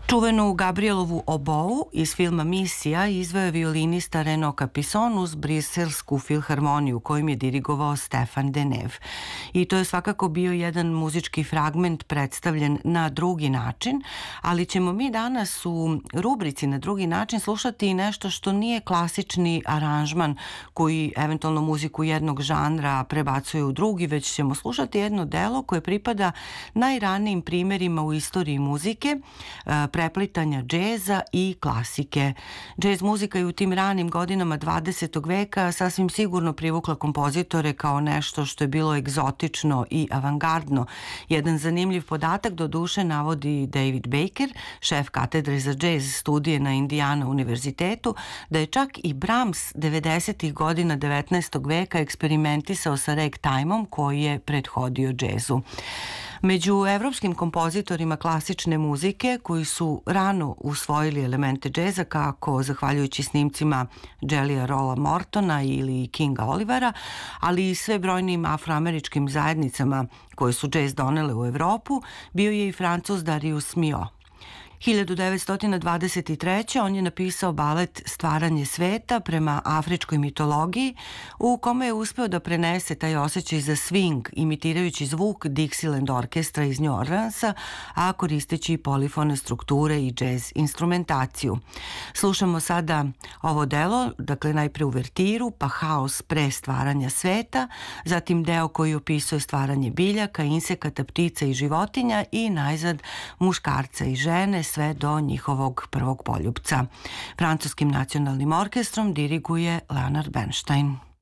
Čuvenu Gabrielovu obou iz filma Misija izveo je violinista Renaud Capison uz Briselsku filharmoniju kojim je dirigovao Stefan Deneve. I to je svakako bio jedan muzički fragment predstavljen na drugi način, ali ćemo mi danas u rubrici na drugi način slušati nešto što nije klasični aranžman koji eventualno muziku jednog žanra prebacuje u drugi, već ćemo slušati jedno delo koje pripada najranijim primerima u istoriji muzike, preplitanja džeza i klasike. Džez muzika je u tim ranim godinama 20. veka sasvim sigurno privukla kompozitore kao nešto što je bilo egzotično i avangardno. Jedan zanimljiv podatak do duše navodi David Baker, šef katedre za džez studije na Indiana univerzitetu, da je čak i Brahms 90. godina 19. veka eksperimentisao sa ragtimeom koji je prethodio džezu. Među evropskim kompozitorima klasične muzike koji su rano usvojili elemente džeza, kako zahvaljujući snimcima Jellya Rolla Mortona ili Kinga Olivera, ali i sve brojnim afroameričkim zajednicama koje su džez donele u Evropu, bio je i Francuz Darius Milhaud. 1923. on je napisao balet Stvaranje sveta prema afričkoj mitologiji, u kome je uspeo da prenese taj osjećaj za swing, imitirajući zvuk Dixieland orkestra iz New Orleansa, a koristeći polifone strukture i džez instrumentaciju. Slušamo sada ovo delo, dakle najpre uvertiru, pa haos pre stvaranja sveta, zatim deo koji opisuje stvaranje biljaka, insekata, ptica i životinja i najzad muškarca i žene, sve do njihovog prvog poljupca. Francuskim nacionalnim orkestrom diriguje Leonard Bernstein.